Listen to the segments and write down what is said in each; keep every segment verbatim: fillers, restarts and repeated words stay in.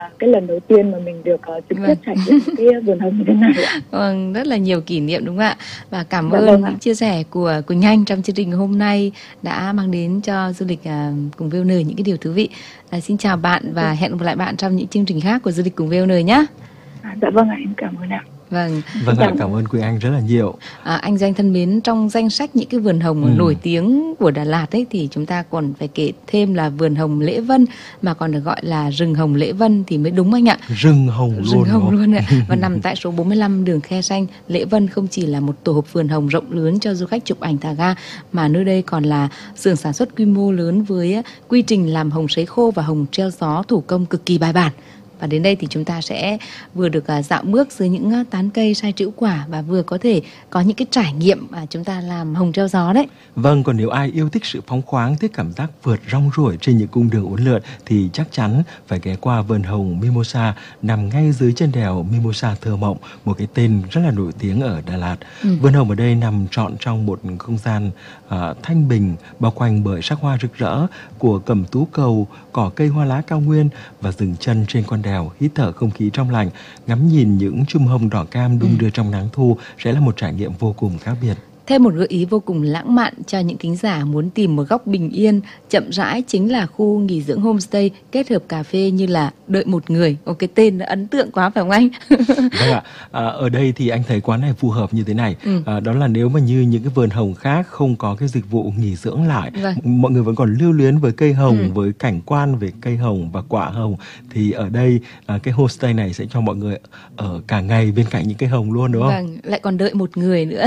cái lần đầu tiên mà mình được uh, trực tiếp Vâng. trải nghiệm cái vườn hồng như thế này ạ. Vâng, rất là nhiều kỷ niệm đúng không ạ? Và cảm Dạ ơn vâng ạ. những chia sẻ của Quỳnh Anh trong chương trình hôm nay đã mang đến cho du lịch à, cùng vê o en những cái điều thú vị. À, xin chào bạn và hẹn gặp lại bạn trong những chương trình khác của du lịch cùng vê o en nhé. À, dạ vâng ạ, em cảm ơn ạ. Vâng, Vâng ạ, Dạ. cảm ơn Quỳnh Anh rất là nhiều. à, anh Doanh thân mến, trong danh sách những cái vườn hồng Ừ. nổi tiếng của Đà Lạt ấy thì chúng ta còn phải kể thêm là vườn hồng Lễ Vân, mà còn được gọi là rừng hồng Lễ Vân thì mới đúng anh ạ. Rừng hồng luôn. Rừng đúng hồng không? luôn ạ. Và nằm tại số bốn mươi lăm đường Khe Sanh, Lễ Vân không chỉ là một tổ hợp vườn hồng rộng lớn cho du khách chụp ảnh thả ga, mà nơi đây còn là xưởng sản xuất quy mô lớn với quy trình làm hồng sấy khô và hồng treo gió thủ công cực kỳ bài bản. Và đến đây thì chúng ta sẽ vừa được à, dạo bước dưới những à, tán cây sai trĩu quả và vừa có thể có những cái trải nghiệm mà chúng ta làm hồng treo gió đấy. Vâng, còn nếu ai yêu thích sự phóng khoáng, thích cảm giác vượt rong ruổi trên những cung đường uốn lượn thì chắc chắn phải ghé qua vườn hồng Mimosa nằm ngay dưới chân đèo Mimosa Thơ Mộng, một cái tên rất là nổi tiếng ở Đà Lạt. Ừ. Vườn hồng ở đây nằm trọn trong một không gian à, thanh bình, bao quanh bởi sắc hoa rực rỡ của cẩm tú cầu, cỏ cây hoa lá cao nguyên và dừng chân trên con đèo, hít thở không khí trong lành, ngắm nhìn những chùm hồng đỏ cam đung đưa trong nắng thu sẽ là một trải nghiệm vô cùng khác biệt. Thêm một gợi ý vô cùng lãng mạn cho những thính giả muốn tìm một góc bình yên, chậm rãi chính là khu nghỉ dưỡng homestay kết hợp cà phê như là Đợi Một Người. Ồ, cái tên nó ấn tượng quá phải không anh? Vâng ạ, à, ở đây thì anh thấy quán này phù hợp như thế này. Ừ. À, đó là nếu mà như những cái vườn hồng khác không có cái dịch vụ nghỉ dưỡng lại, Vâng. mọi người vẫn còn lưu luyến với cây hồng, Ừ. với cảnh quan về cây hồng và quả hồng, thì ở đây à, cái homestay này sẽ cho mọi người ở cả ngày bên cạnh những cây hồng luôn, đúng không? Vâng, lại còn đợi một người nữa.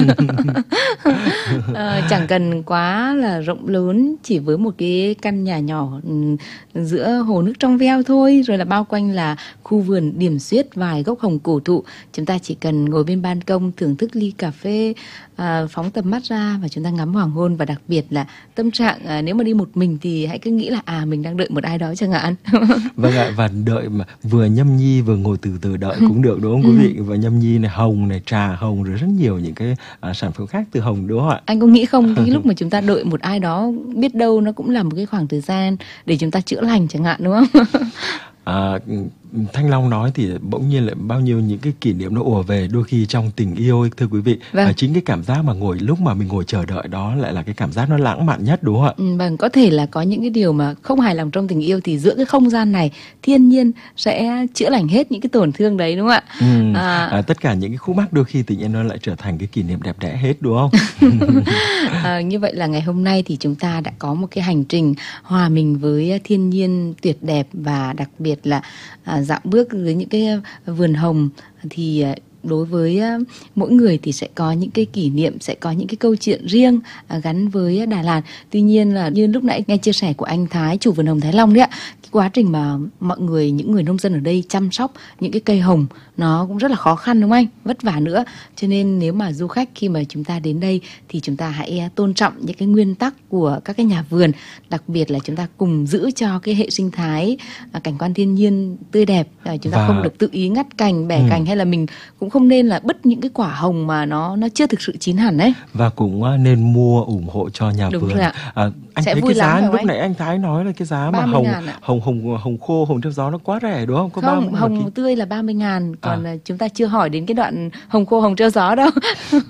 Ờ, chẳng cần quá là rộng lớn, chỉ với một cái căn nhà nhỏ ừm, giữa hồ nước trong veo thôi, rồi là bao quanh là khu vườn điểm xuyết vài gốc hồng cổ thụ. Chúng ta chỉ cần ngồi bên ban công thưởng thức ly cà phê, à, phóng tầm mắt ra và chúng ta ngắm hoàng hôn. Và đặc biệt là tâm trạng à, nếu mà đi một mình thì hãy cứ nghĩ là à mình đang đợi một ai đó chẳng hạn. Vâng ạ, và đợi mà vừa nhâm nhi vừa ngồi từ từ đợi cũng được, đúng không quý vị? Và nhâm nhi này, hồng này, trà hồng, rồi rất nhiều những cái à, sản phẩm khác từ hồng, đúng không ạ? Anh có nghĩ không, cái lúc mà chúng ta đợi một ai đó, biết đâu nó cũng là một cái khoảng thời gian để chúng ta chữa lành chẳng hạn, đúng không? À, Thanh Long nói thì bỗng nhiên lại bao nhiêu những cái kỷ niệm nó ùa về, đôi khi trong tình yêu ấy, thưa quý vị. Vâng. À, chính cái cảm giác mà ngồi lúc mà mình ngồi chờ đợi đó lại là cái cảm giác nó lãng mạn nhất, đúng không ạ? Ừ, vâng, có thể là có những cái điều mà không hài lòng trong tình yêu thì giữa cái không gian này thiên nhiên sẽ chữa lành hết những cái tổn thương đấy, đúng không ạ? Ừ. À. À, tất cả những cái khúc mắc đôi khi tự nhiên nó lại trở thành cái kỷ niệm đẹp đẽ hết, đúng không? À, như vậy là ngày hôm nay thì chúng ta đã có một cái hành trình hòa mình với thiên nhiên tuyệt đẹp, và đặc biệt là à, dạo bước dưới những cái vườn hồng thì à, đối với uh, mỗi người thì sẽ có những cái kỷ niệm, sẽ có những cái câu chuyện riêng uh, gắn với Đà Lạt. Tuy nhiên là như lúc nãy nghe chia sẻ của anh Thái, chủ vườn hồng Thái Long đấy ạ, cái quá trình mà mọi người, những người nông dân ở đây chăm sóc những cái cây hồng nó cũng rất là khó khăn, đúng không anh? Vất vả nữa. Cho nên nếu mà du khách khi mà chúng ta đến đây thì chúng ta hãy uh, tôn trọng những cái nguyên tắc của các cái nhà vườn, đặc biệt là chúng ta cùng giữ cho cái hệ sinh thái, uh, cảnh quan thiên nhiên tươi đẹp. Uh, chúng ta Và... không được tự ý ngắt cành, bẻ ừ. cành, hay là mình cũng không nên là bứt những cái quả hồng mà nó nó chưa thực sự chín hẳn đấy. Và cũng uh, nên mua ủng hộ cho nhà Đúng vườn. rồi ạ. À, anh Sẽ thấy vui cái giá lắm lúc anh? nãy anh Thái nói là cái giá mà ba mươi hồng ngàn ạ. hồng hồng hồng khô, hồng treo gió nó quá rẻ, đúng không? Có Không, ba mươi hồng một tươi là ba mươi ngàn, còn À. à. chúng ta chưa hỏi đến cái đoạn hồng khô, hồng treo gió đâu.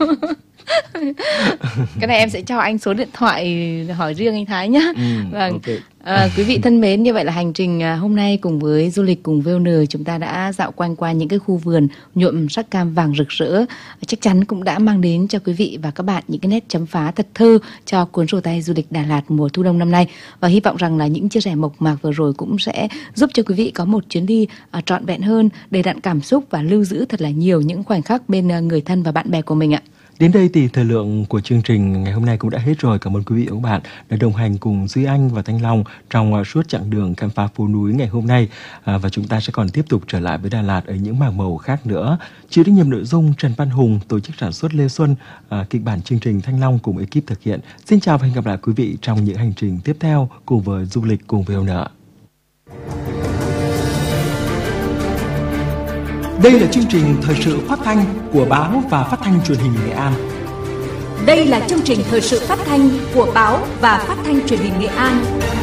Cái này em sẽ cho anh số điện thoại hỏi riêng anh Thái nhé. Ừ, Vâng. ok. À, quý vị thân mến, như vậy là hành trình à, hôm nay cùng với du lịch cùng vê o en chúng ta đã dạo quanh qua những cái khu vườn nhuộm sắc cam vàng rực rỡ, chắc chắn cũng đã mang đến cho quý vị và các bạn những cái nét chấm phá thật thơ cho cuốn sổ tay du lịch Đà Lạt mùa thu đông năm nay. Và hy vọng rằng là những chia sẻ mộc mạc vừa rồi cũng sẽ giúp cho quý vị có một chuyến đi à, trọn vẹn hơn, đầy đặn cảm xúc và lưu giữ thật là nhiều những khoảnh khắc bên à, người thân và bạn bè của mình ạ. Đến đây thì thời lượng của chương trình ngày hôm nay cũng đã hết rồi. Cảm ơn quý vị và các bạn đã đồng hành cùng Duy Anh và Thanh Long trong suốt chặng đường khám phá phố núi ngày hôm nay. À, và chúng ta sẽ còn tiếp tục trở lại với Đà Lạt ở những mảng màu khác nữa. Chịu trách nhiệm nội dung Trần Văn Hùng, tổ chức sản xuất Lê Xuân, à, kịch bản chương trình Thanh Long cùng ekip thực hiện. Xin chào và hẹn gặp lại quý vị trong những hành trình tiếp theo cùng với du lịch cùng vê o en. Đây là chương trình thời sự phát thanh của báo và phát thanh truyền hình Nghệ An. Đây là chương trình thời sự phát thanh của báo và phát thanh truyền hình Nghệ An.